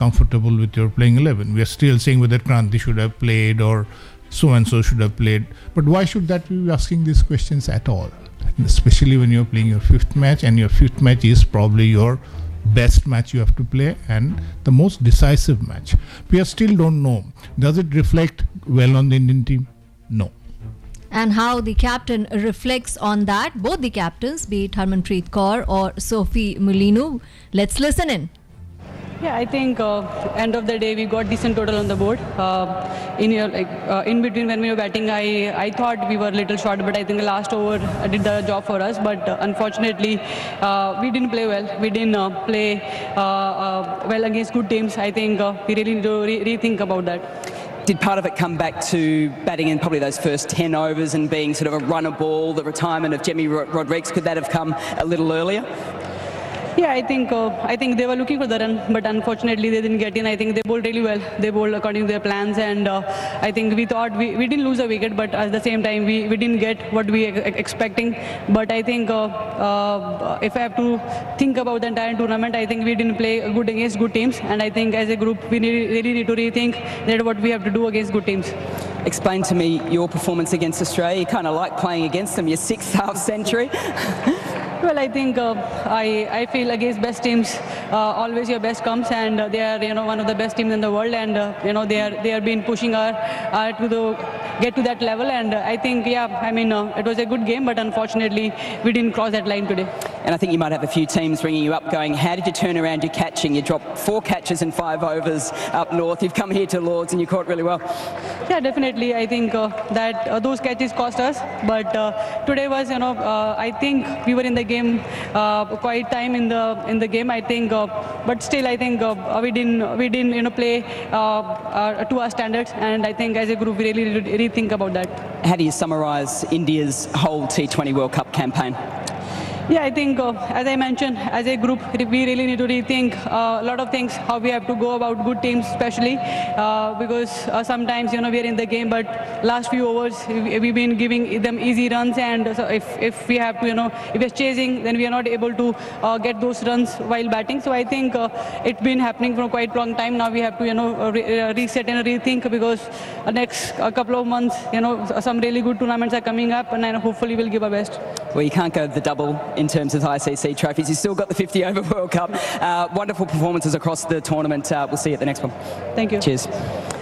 comfortable with your playing 11. We are still saying whether Kranti should have played or so-and-so should have played. But why should that be asking these questions at all? Especially when you're playing your fifth match, and your fifth match is probably your best match you have to play and the most decisive match. We still don't know. Does it reflect well on the Indian team? No. And how the captain reflects on that, both the captains, be it Harmanpreet Kaur or Sophie Mulinu. Let's listen in. Yeah, I think end of the day we got decent total on the board. In between when we were batting, I thought we were a little short, but I think the last over did the job for us. But unfortunately, we didn't play well. We didn't play well against good teams. I think we really need to rethink about that. Did part of it come back to batting in probably those first 10 overs and being sort of a runner ball, the retirement of Jemmy Rodrigues? Could that have come a little earlier? Yeah, I think they were looking for the run, but unfortunately they didn't get in. I think they bowled really well. They bowled according to their plans, and I think we thought we didn't lose a wicket, but at the same time we didn't get what we were expecting. But I think if I have to think about the entire tournament, I think we didn't play good against good teams, and I think as a group we really need to rethink that what we have to do against good teams. Explain to me your performance against Australia. You kind of like playing against them, your sixth half century. Well, I think I feel against best teams, always your best comes, and they are one of the best teams in the world, and they are been pushing our to get to that level, and I think it was a good game, but unfortunately we didn't cross that line today. And I think you might have a few teams ringing you up going, how did you turn around your catching? You dropped 4 catches in 5 overs up north. You've come here to Lords and you caught really well. Yeah, definitely. I think that those catches cost us, but today was I think we were in the game quite time in the game. I think, but still I think we didn't play to our standards, and I think as a group we really rethink about that. How do you summarise India's whole T20 World Cup campaign? Yeah, I think, as I mentioned, as a group, we really need to rethink a lot of things, how we have to go about good teams, especially because sometimes, we are in the game, but last few overs, we've been giving them easy runs, and so if we have to, if we're chasing, then we are not able to get those runs while batting. So I think it's been happening for quite a long time. Now we have to, reset and rethink, because next couple of months, some really good tournaments are coming up, and hopefully we'll give our best. Well, you can't go the double in terms of ICC trophies. You've still got the 50 over World Cup. Wonderful performances across the tournament. We'll see you at the next one. Thank you. Cheers.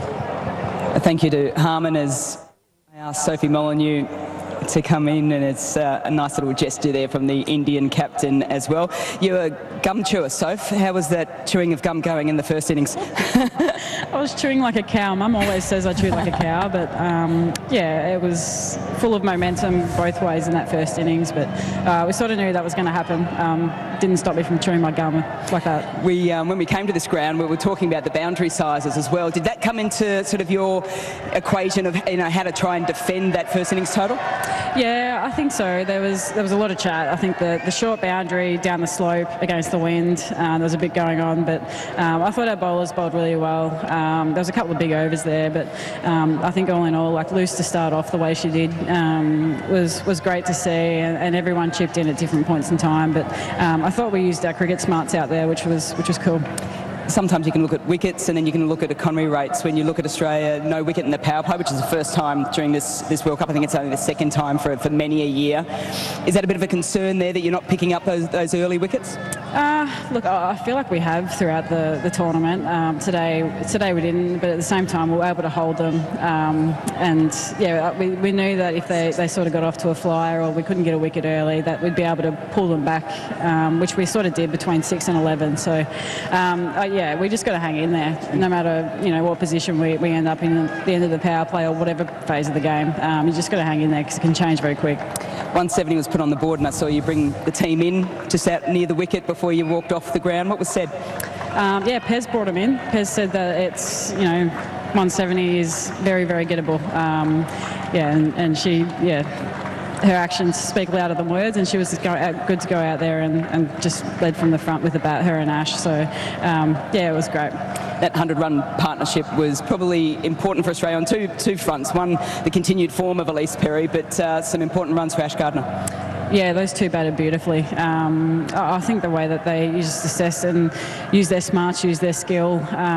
Thank you to Harman as I asked Sophie Molyneux to come in, and it's a nice little gesture there from the Indian captain as well. You're a gum chewer, Soph. How was that chewing of gum going in the first innings? I was chewing like a cow. Mum always says I chew like a cow, but it was full of momentum both ways in that first innings, but we sort of knew that was going to happen. Didn't stop me from chewing my gum like that. When we came to this ground, we were talking about the boundary sizes as well. Did that come into sort of your equation of how to try and defend that first innings total? Yeah, I think so. There was a lot of chat. I think the short boundary down the slope against the wind, there was a bit going on, but I thought our bowlers bowled really well. There was a couple of big overs there, but I think all in all, like Luce to start off the way she did was great to see, and everyone chipped in at different points in time. But I thought we used our cricket smarts out there, which was cool. Sometimes you can look at wickets and then you can look at economy rates. When you look at Australia, no wicket in the power play, which is the first time during this World Cup. I think it's only the second time for many a year. Is that a bit of a concern there that you're not picking up those early wickets? Look, I feel like we have throughout the tournament. Today we didn't, but at the same time we were able to hold them. We knew that if they sort of got off to a flyer or we couldn't get a wicket early, that we'd be able to pull them back, which we sort of did between 6 and 11. So, we just got to hang in there, no matter what position we end up in at the end of the power play or whatever phase of the game. You just got to hang in there because it can change very quick. 170 was put on the board, and I saw you bring the team in just out near the wicket before you walked off the ground. What was said? Pez brought him in. Pez said that it's 170 is very, very gettable. And she her actions speak louder than words, and she was just good to go out there and just led from the front with the bat, her and Ash. So, it was great. That 100-run partnership was probably important for Australia on two fronts. One, the continued form of Elise Perry, but some important runs for Ash Gardner. Yeah, those two batted beautifully. I think the way that they just assess and use their smarts, use their skill,